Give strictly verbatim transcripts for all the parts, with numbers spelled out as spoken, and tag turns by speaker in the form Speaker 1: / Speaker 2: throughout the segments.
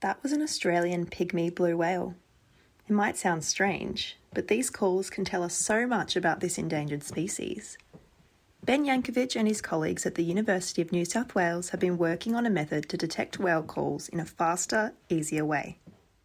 Speaker 1: That was an Australian pygmy blue whale. It might sound strange, but these calls can tell us so much about this endangered species. Ben Yankovic and his colleagues at the University of New South Wales have been working on a method to detect whale calls in a faster, easier way.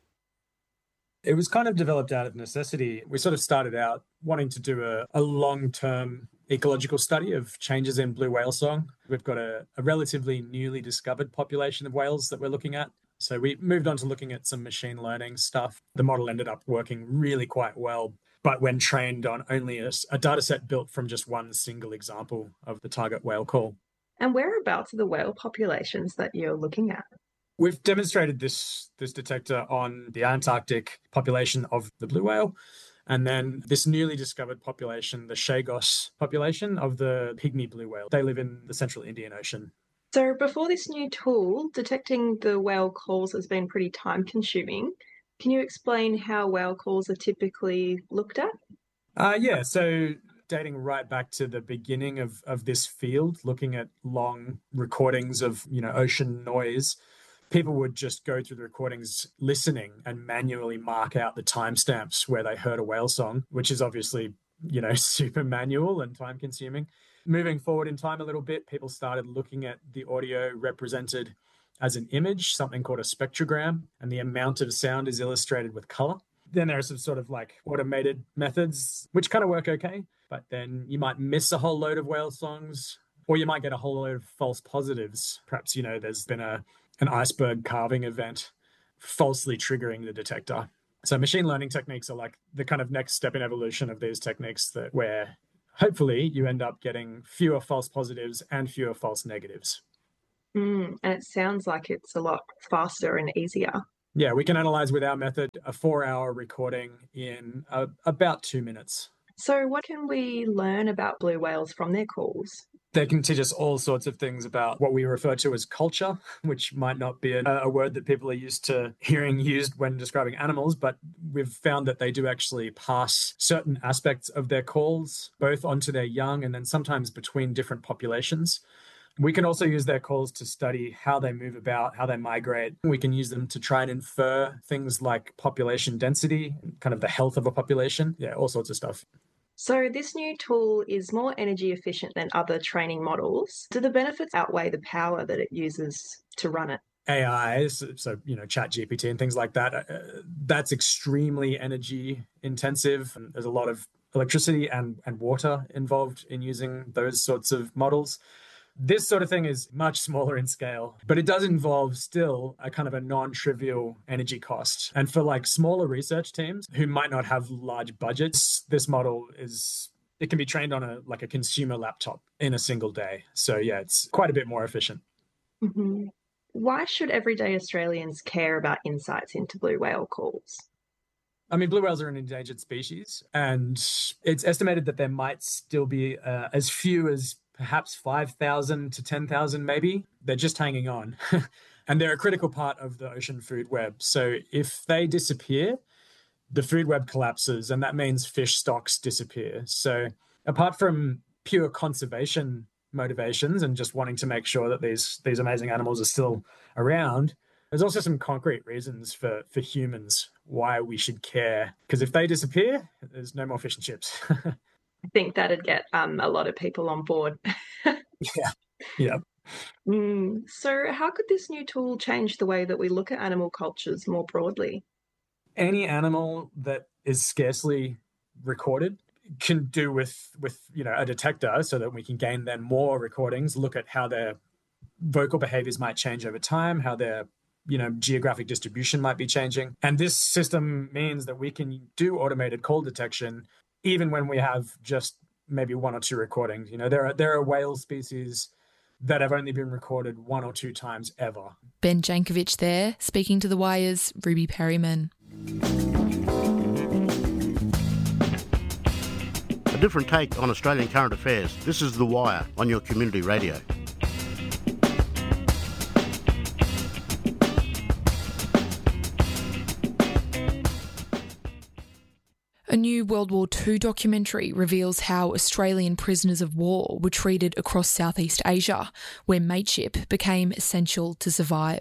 Speaker 2: It was kind of developed out of necessity. We sort of started out wanting to do a, a long-term ecological study of changes in blue whale song. We've got a, a relatively newly discovered population of whales that we're looking at. So we moved on to looking at some machine learning stuff. The model ended up working really quite well, but when trained on only a, a data set built from just one single example of the target whale call.
Speaker 1: And whereabouts are the whale populations that you're looking at?
Speaker 2: We've demonstrated this, this detector on the Antarctic population of the blue whale, and then this newly discovered population, the Chagos population of the pygmy blue whale. They live in the central Indian Ocean.
Speaker 1: So before this new tool, detecting the whale calls has been pretty time-consuming. Can you explain how whale calls are typically looked at?
Speaker 2: Uh, yeah, so dating right back to the beginning of, of this field, looking at long recordings of, you know, ocean noise, people would just go through the recordings listening and manually mark out the timestamps where they heard a whale song, which is obviously, you know, super manual and time-consuming. Moving forward in time a little bit, people started looking at the audio represented as an image, something called a spectrogram, and the amount of sound is illustrated with color. Then there are some sort of like automated methods, which kind of work okay, but then you might miss a whole load of whale songs, or you might get a whole load of false positives. Perhaps, you know, there's been a an iceberg carving event falsely triggering the detector. So machine learning techniques are like the kind of next step in evolution of these techniques that where hopefully you end up getting fewer false positives and fewer false negatives.
Speaker 1: Mm, and it sounds like it's a lot faster and easier.
Speaker 2: Yeah, we can analyze with our method a four-hour recording in uh, about two minutes.
Speaker 1: So what can we learn about blue whales from their calls?
Speaker 2: They can teach us all sorts of things about what we refer to as culture, which might not be a, a word that people are used to hearing used when describing animals, but we've found that they do actually pass certain aspects of their calls, both onto their young and then sometimes between different populations. We can also use their calls to study how they move about, how they migrate. We can use them to try and infer things like population density, kind of the health of a population. Yeah, all sorts of stuff.
Speaker 1: So this new tool is more energy efficient than other training models. Do the benefits outweigh the power that it uses to run it?
Speaker 2: A I, so, you know, Chat G P T and things like that, uh, that's extremely energy intensive. And there's a lot of electricity and, and water involved in using those sorts of models. This sort of thing is much smaller in scale, but it does involve still a kind of a non-trivial energy cost. And for like smaller research teams who might not have large budgets, this model is, it can be trained on a like a consumer laptop in a single day. So yeah, it's quite a bit more efficient.
Speaker 1: Mm-hmm. Why should everyday Australians care about insights into blue whale calls?
Speaker 2: I mean, blue whales are an endangered species, and it's estimated that there might still be uh, as few as perhaps five thousand to ten thousand maybe. They're just hanging on. And they're a critical part of the ocean food web. So if they disappear, the food web collapses, and that means fish stocks disappear. So apart from pure conservation motivations and just wanting to make sure that these, these amazing animals are still around, there's also some concrete reasons for, for humans why we should care. Because if they disappear, there's no more fish and chips.
Speaker 1: I think that'd get um, a lot of people on board.
Speaker 2: yeah, yeah.
Speaker 1: Mm. So how could this new tool change the way that we look at animal cultures more broadly?
Speaker 2: Any animal that is scarcely recorded can do with, with you know, a detector so that we can gain then more recordings, look at how their vocal behaviors might change over time, how their you know, geographic distribution might be changing. And this system means that we can do automated call detection even when we have just maybe one or two recordings. You know, there are there are whale species that have only been recorded one or two times ever.
Speaker 3: Ben Jankovic there, speaking to The Wire's Ruby Perryman.
Speaker 4: A different take on Australian current affairs. This is The Wire on your community radio.
Speaker 3: A new World War Two documentary reveals how Australian prisoners of war were treated across Southeast Asia, where mateship became essential to survive.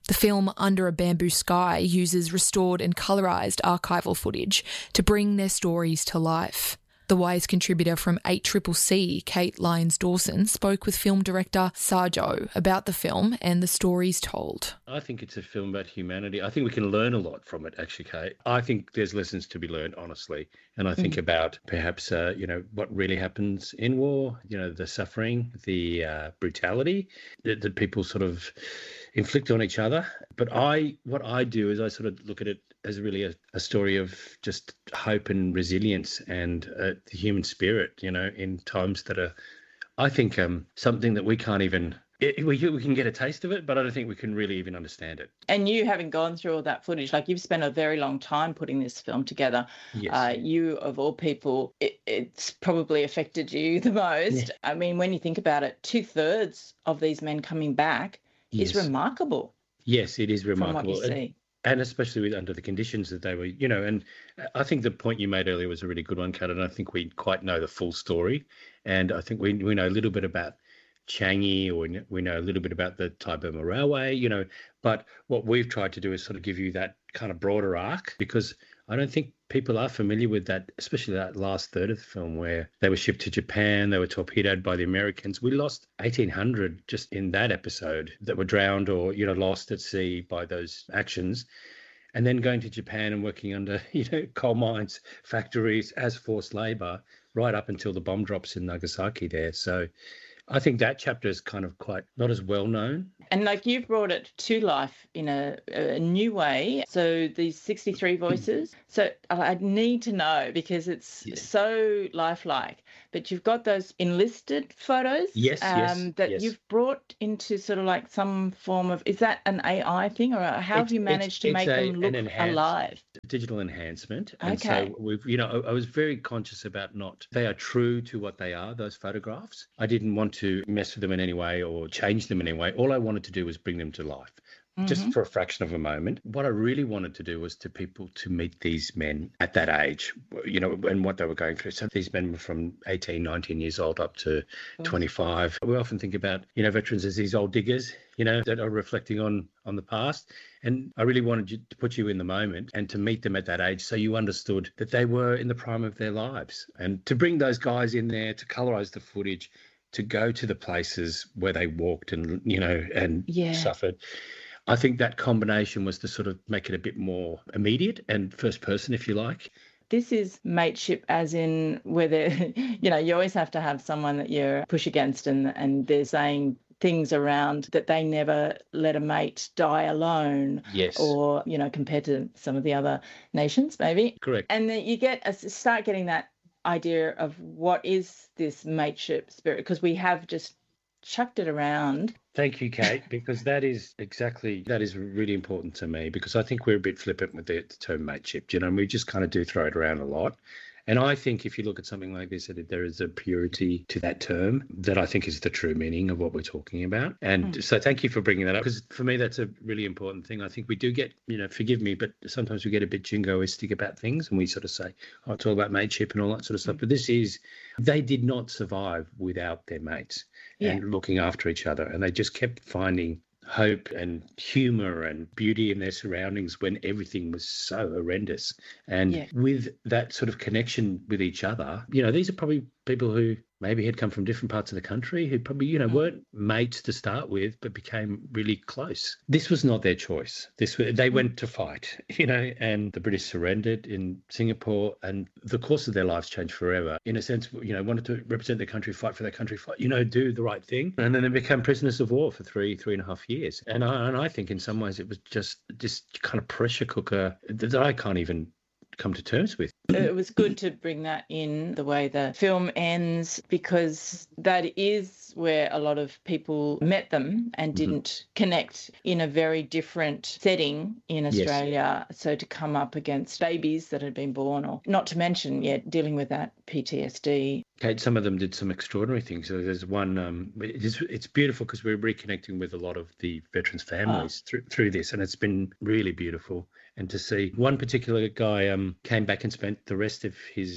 Speaker 3: The film Under a Bamboo Sky uses restored and colorised archival footage to bring their stories to life. The Wire's contributor from eight C C C, Kate Lyons-Dawson, spoke with film director Sarjo about the film and the stories told.
Speaker 5: I think it's a film about humanity. I think we can learn a lot from it, actually, Kate. I think there's lessons to be learned, honestly. And I think mm. about perhaps, uh, you know, what really happens in war, you know, the suffering, the uh, brutality that, that people sort of inflict on each other. But I, what I do is I sort of look at it as really a, a story of just hope and resilience and uh, the human spirit, you know, in times that are, I think, um, something that we can't even, it, we, we can get a taste of it, but I don't think we can really even understand it.
Speaker 6: And you, having gone through all that footage, like you've spent a very long time putting this film together.
Speaker 5: Yes.
Speaker 6: Uh, you, of all people, it, it's probably affected you the most. Yeah. I mean, when you think about it, two thirds of these men coming back yes. is remarkable.
Speaker 5: Yes, it is remarkable.
Speaker 6: From what you see.
Speaker 5: And especially with, under the conditions that they were, you know, and I think the point you made earlier was a really good one, Kat, and I think we quite know the full story. And I think we we know a little bit about Changi, or we know a little bit about the Tai Burma Railway, you know, but what we've tried to do is sort of give you that kind of broader arc, because I don't think people are familiar with that, especially that last third of the film where they were shipped to Japan, they were torpedoed by the Americans. We lost eighteen hundred just in that episode that were drowned or, you know, lost at sea by those actions. And then going to Japan and working under, you know, coal mines, factories as forced labour right up until the bomb drops in Nagasaki there. So I think that chapter is kind of quite not as well known.
Speaker 6: And like you've brought it to life in a, a new way. So these sixty-three voices. So I need to know, because it's yeah. so lifelike. But you've got those enlisted photos
Speaker 5: yes,
Speaker 6: um,
Speaker 5: yes,
Speaker 6: that
Speaker 5: yes.
Speaker 6: you've brought into sort of like some form of, is that an A I thing, or how
Speaker 5: it's,
Speaker 6: have you managed
Speaker 5: to
Speaker 6: make
Speaker 5: a,
Speaker 6: them look alive?
Speaker 5: Digital enhancement. And
Speaker 6: okay.
Speaker 5: so we've, you know, I, I was very conscious about not, they are true to what they are, those photographs. I didn't want to mess with them in any way or change them in any way. All I wanted to do was bring them to life. Mm-hmm. Just for a fraction of a moment. What I really wanted to do was to people to meet these men at that age, you know, and what they were going through. So these men were from eighteen, nineteen years old up to twenty-five. We often think about, you know, veterans as these old diggers, you know, that are reflecting on on the past. And I really wanted you to put you in the moment and to meet them at that age, so you understood that they were in the prime of their lives. And to bring those guys in there, to colorise the footage, to go to the places where they walked and, you know, and
Speaker 6: yeah.
Speaker 5: suffered. I think that combination was to sort of make it a bit more immediate and first person, if you like.
Speaker 6: This is mateship, as in whether, you know, you always have to have someone that you push against, and and they're saying things around that they never let a mate die alone.
Speaker 5: Yes.
Speaker 6: Or, you know, compared to some of the other nations, maybe.
Speaker 5: Correct.
Speaker 6: And then you get a, start getting that idea of what is this mateship spirit, because we have just chucked it around.
Speaker 5: Thank you, Kate, because that is exactly, that is really important to me, because I think we're a bit flippant with the, the term mateship, you know, and we just kind of do throw it around a lot. And I think if you look at something like this, that there is a purity to that term that I think is the true meaning of what we're talking about. And mm. so thank you for bringing that up, because for me, that's a really important thing. I think we do get, you know, forgive me, but sometimes we get a bit jingoistic about things, and we sort of say, oh, it's all about mateship and all that sort of stuff. But this is, they did not survive without their mates yeah. and looking after each other. And they just kept finding hope and humour and beauty in their surroundings when everything was so horrendous. And yeah. with that sort of connection with each other, you know, these are probably people who maybe had come from different parts of the country, who probably, you know, mm. weren't mates to start with, but became really close. This was not their choice. This they mm. went to fight, you know, and the British surrendered in Singapore, and the course of their lives changed forever. In a sense, you know, wanted to represent their country, fight for their country, fight, you know, do the right thing. And then they became prisoners of war for three, three and a half years. And I, and I think in some ways it was just this kind of pressure cooker that I can't even come to terms with.
Speaker 6: It was good to bring that in the way the film ends, because that is where a lot of people met them and didn't mm-hmm. connect in a very different setting in Australia. Yes. So to come up against babies that had been born, or not to mention yet dealing with that P T S D.
Speaker 5: Kate, some of them did some extraordinary things. So there's one, um, it's, it's beautiful because we're reconnecting with a lot of the veterans' families oh. through, through this, and it's been really beautiful. And to see one particular guy um, came back and spent the rest of his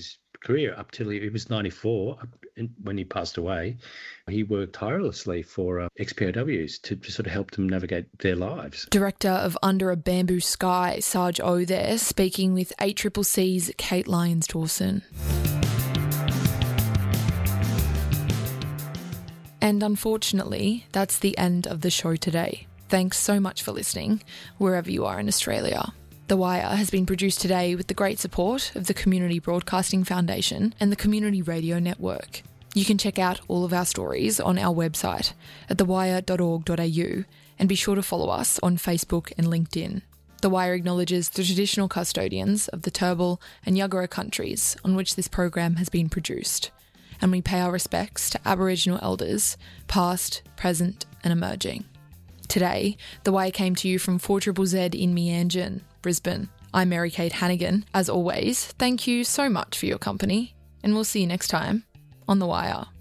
Speaker 5: career up till he, he was ninety-four. When he passed away, he worked tirelessly for uh, X P O Ws to, to sort of help them navigate their lives.
Speaker 3: Director of Under a Bamboo Sky, Sarge O there, speaking with eight C C C's Kate Lyons-Dawson. And unfortunately, that's the end of the show today. Thanks so much for listening, wherever you are in Australia. The Wire has been produced today with the great support of the Community Broadcasting Foundation and the Community Radio Network. You can check out all of our stories on our website at the wire dot org dot a u and be sure to follow us on Facebook and LinkedIn. The Wire acknowledges the traditional custodians of the Turrbal and Yuggera countries on which this program has been produced, and we pay our respects to Aboriginal elders, past, present and emerging. Today, The Wire came to you from four Z Z in Meanjin, Brisbane. I'm Mary Kate Hannigan. As always, thank you so much for your company, and we'll see you next time on The Wire.